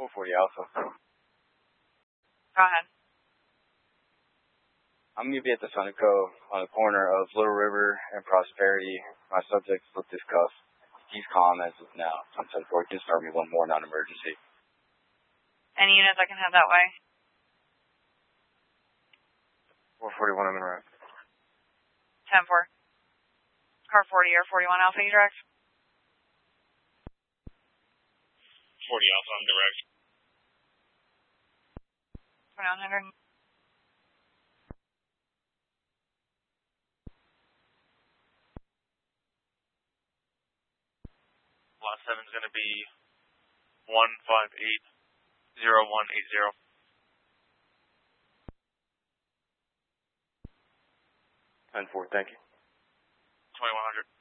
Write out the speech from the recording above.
440 Alpha. Go ahead. I'm going to be at the Sunoco on the corner of Little River and Prosperity. My subject slipped his cuff. He's calm as of now. I'm 10-4. Can you start me one more non-emergency? Any units I can have that way? 441, I'm in route. 10-4. Car 40 or 41 Alpha, you direct? 40 Alpha, I'm direct. 2100. Lot 7 is going to be 1580180. 10-4, thank you. 2100.